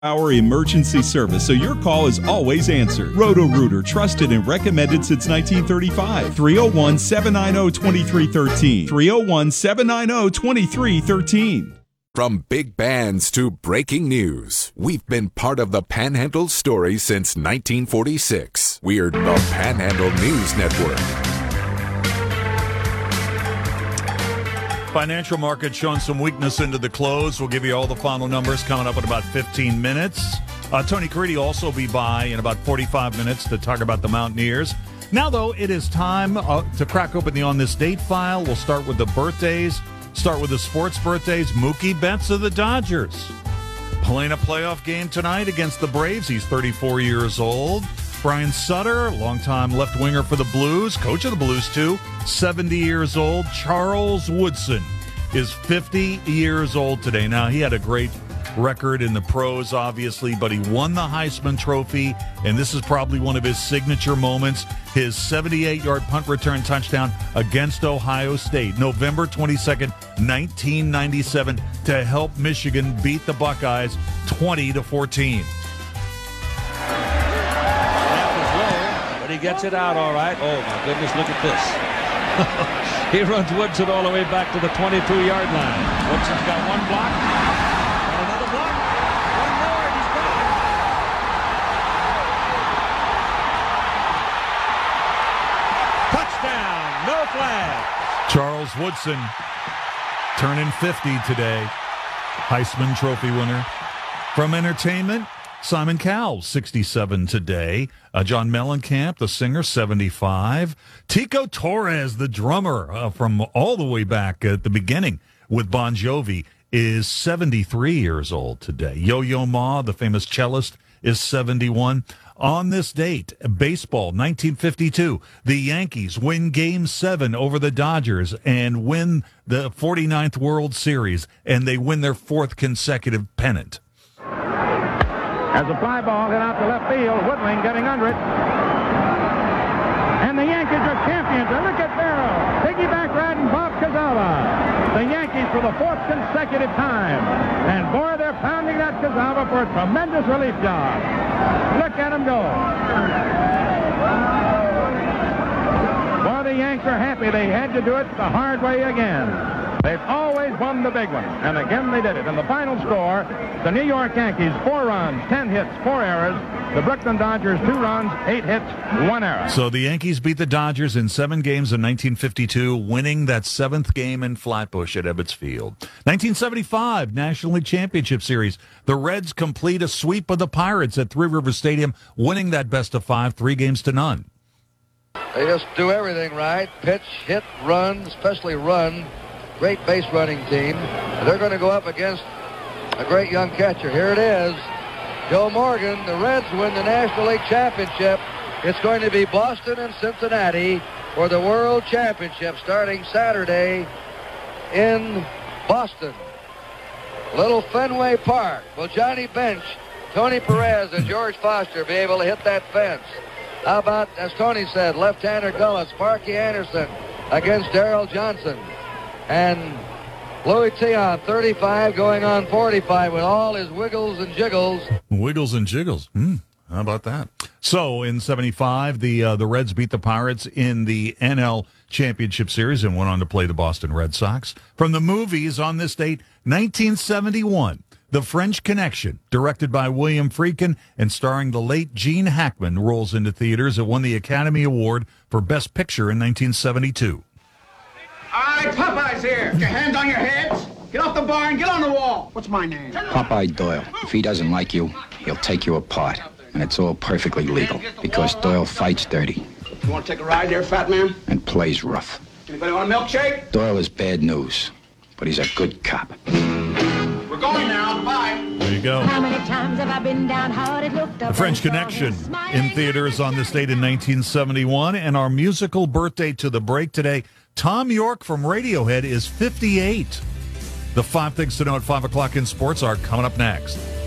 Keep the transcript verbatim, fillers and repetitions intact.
Our emergency service, so your call is always answered. Roto-Rooter, trusted and recommended since nineteen thirty-five. three oh one, seven nine oh, two three one three. three oh one, seven nine oh, two three one three. From big bands to breaking news, we've been part of the Panhandle story since nineteen forty-six. We're the Panhandle News Network. Financial markets showing some weakness into the close. We'll give you all the final numbers coming up in about fifteen minutes. Uh, Tony Caridi will also be by in about forty-five minutes to talk about the Mountaineers. Now, though, it is time uh, to crack open the On This Date file. We'll start with the birthdays. Start with the sports birthdays. Mookie Betts of the Dodgers playing a playoff game tonight against the Braves. He's thirty-four years old. Brian Sutter, longtime left winger for the Blues, coach of the Blues too, seventy years old. Charles Woodson is fifty years old today. Now, he had a great record in the pros, obviously, but he won the Heisman Trophy, and this is probably one of his signature moments. His seventy-eight-yard punt return touchdown against Ohio State, November twenty-second, nineteen ninety-seven, to help Michigan beat the Buckeyes twenty to fourteen. He gets it out all right. Oh, my goodness, look at this. He runs Woodson all the way back to the twenty-two-yard line. Woodson's got one block. And another block. One more, and he's gone. Touchdown, no flag. Charles Woodson turning fifty today. Heisman Trophy winner. From entertainment, Simon Cowell, sixty-seven today. Uh, John Mellencamp, the singer, seventy-five. Tico Torres, the drummer uh, from all the way back at the beginning with Bon Jovi, is seventy-three years old today. Yo-Yo Ma, the famous cellist, is seventy-one. On this date, baseball, nineteen fifty-two, the Yankees win Game seven over the Dodgers and win the forty-ninth World Series, and they win their fourth consecutive pennant. As a fly ball hit out to left field, Woodling getting under it. And the Yankees are champions. And look at Barrow. Piggyback riding Bob Cassava. The Yankees for the fourth consecutive time. And boy, they're pounding that Cassava for a tremendous relief job. Look at him go. Boy, the Yanks are happy they had to do it the hard way again. They've always won the big one, and again they did it. And the final score, the New York Yankees, four runs, ten hits, four errors. The Brooklyn Dodgers, two runs, eight hits, one error. So the Yankees beat the Dodgers in seven games in nineteen fifty-two, winning that seventh game in Flatbush at Ebbets Field. nineteen seventy-five, National League Championship Series. The Reds complete a sweep of the Pirates at Three River Stadium, winning that best of five, three games to none. They just do everything right. Pitch, hit, run, especially run. Great base running team. They're going to go up against a great young catcher. Here it is. Joe Morgan. The Reds win the National League Championship. It's going to be Boston and Cincinnati for the World Championship starting Saturday in Boston. Little Fenway Park. Will Johnny Bench, Tony Perez, and George Foster be able to hit that fence? How about, as Tony said, left-hander Gullis, Sparky Anderson against Darrell Johnson. And Louis Tion, thirty-five, going on forty-five with all his wiggles and jiggles. Wiggles and jiggles. Hmm. How about that? So in seventy-five, the uh, the Reds beat the Pirates in the N L Championship Series and went on to play the Boston Red Sox. From the movies on this date, nineteen seventy-one, The French Connection, directed by William Friedkin and starring the late Gene Hackman, rolls into theaters. It won the Academy Award for Best Picture in nineteen seventy-two. All right, Popeye's here. Get your hands on your heads. Get off the bar and get on the wall. What's my name? Popeye Doyle. If he doesn't like you, he'll take you apart. And it's all perfectly legal, because Doyle fights dirty. You want to take a ride there, fat man? And plays rough. Anybody want a milkshake? Doyle is bad news, but he's a good cop. We're going now. Bye. There you go. How many times have I been downhearted, looked up The French Connection in theaters on this date in nineteen seventy-one. And our musical birthday to the break today, Tom York from Radiohead is fifty-eight. The five things to know at five o'clock in sports are coming up next.